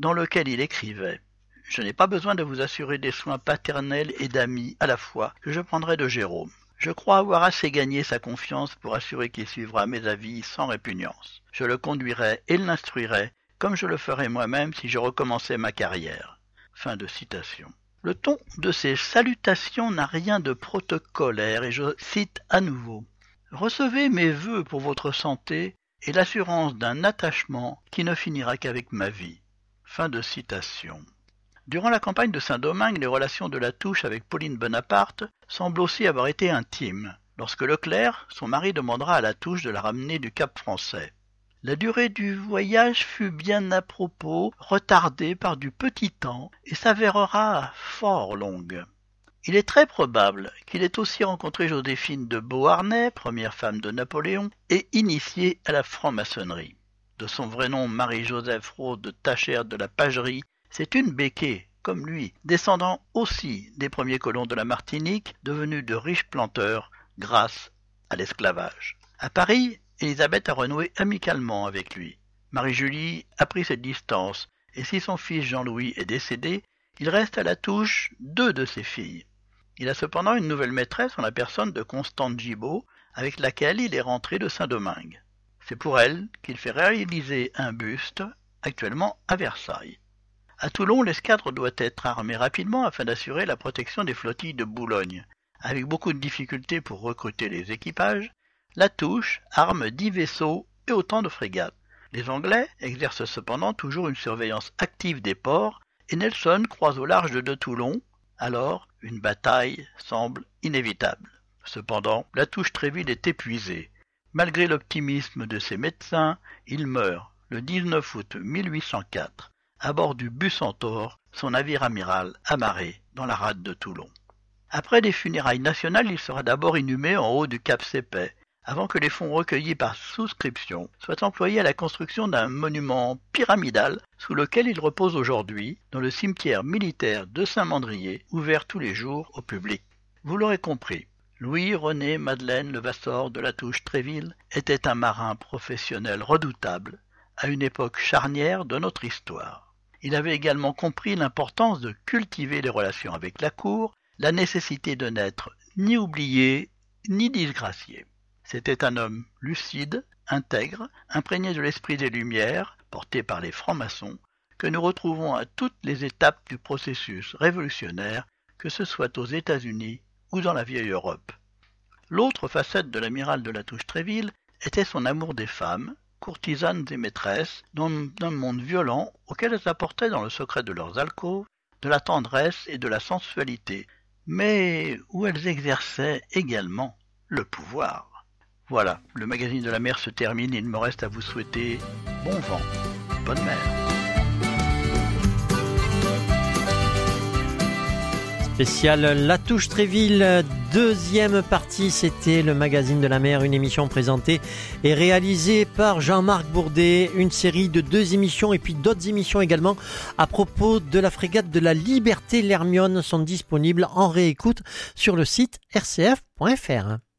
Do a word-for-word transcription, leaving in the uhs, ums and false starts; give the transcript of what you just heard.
dans lequel il écrivait « Je n'ai pas besoin de vous assurer des soins paternels et d'amis à la fois que je prendrai de Jérôme. Je crois avoir assez gagné sa confiance pour assurer qu'il suivra mes avis sans répugnance. Je le conduirai et l'instruirai comme je le ferais moi-même si je recommençais ma carrière. » Fin de citation. Le ton de ces salutations n'a rien de protocolaire et je cite à nouveau « Recevez mes vœux pour votre santé et l'assurance d'un attachement qui ne finira qu'avec ma vie. » Fin de citation. Durant la campagne de Saint-Domingue, les relations de Latouche avec Pauline Bonaparte semblent aussi avoir été intimes, lorsque Leclerc, son mari, demandera à Latouche de la ramener du Cap Français. La durée du voyage fut bien à propos retardée par du petit temps et s'avérera fort longue. Il est très probable qu'il ait aussi rencontré Joséphine de Beauharnais, première femme de Napoléon, et initiée à la franc-maçonnerie. De son vrai nom Marie-Joseph Rose de Tachère de la Pagerie, c'est une béquée, comme lui, descendant aussi des premiers colons de la Martinique, devenus de riches planteurs grâce à l'esclavage. À Paris, Élisabeth a renoué amicalement avec lui. Marie-Julie a pris ses distances, et si son fils Jean-Louis est décédé, il reste à Latouche deux de ses filles. Il a cependant une nouvelle maîtresse en la personne de Constance Gibaud, avec laquelle il est rentré de Saint-Domingue. C'est pour elle qu'il fait réaliser un buste, actuellement à Versailles. À Toulon, l'escadre doit être armée rapidement afin d'assurer la protection des flottilles de Boulogne. Avec beaucoup de difficultés pour recruter les équipages, Latouche arme dix vaisseaux et autant de frégates. Les Anglais exercent cependant toujours une surveillance active des ports et Nelson croise au large de Toulon. Alors, une bataille semble inévitable. Cependant, Latouche-Tréville est épuisé. Malgré l'optimisme de ses médecins, il meurt le dix-neuf août mille huit cent quatre à bord du Bucentaure, son navire amiral amarré dans la rade de Toulon. Après des funérailles nationales, il sera d'abord inhumé en haut du Cap Sépet, avant que les fonds recueillis par souscription soient employés à la construction d'un monument pyramidal sous lequel il repose aujourd'hui, dans le cimetière militaire de Saint-Mandrier, ouvert tous les jours au public. Vous l'aurez compris, Louis-René Madeleine Levasseur de Latouche-Tréville était un marin professionnel redoutable à une époque charnière de notre histoire. Il avait également compris l'importance de cultiver les relations avec la cour, la nécessité de n'être ni oublié ni disgracié. C'était un homme lucide, intègre, imprégné de l'esprit des Lumières, porté par les francs-maçons, que nous retrouvons à toutes les étapes du processus révolutionnaire, que ce soit aux États-Unis ou dans la vieille Europe. L'autre facette de l'amiral de Latouche-Tréville était son amour des femmes, courtisanes et maîtresses, d'un monde violent auquel elles apportaient dans le secret de leurs alcôves de la tendresse et de la sensualité, mais où elles exerçaient également le pouvoir. Voilà, le magazine de la mer se termine, il me reste à vous souhaiter bon vent, bonne mer. Spécial Latouche-Tréville, deuxième partie, c'était le magazine de la mer, une émission présentée et réalisée par Jean-Marc Bourdet, une série de deux émissions et puis d'autres émissions également à propos de la frégate de la Liberté. L'Hermione sont disponibles en réécoute sur le site r c f point f r.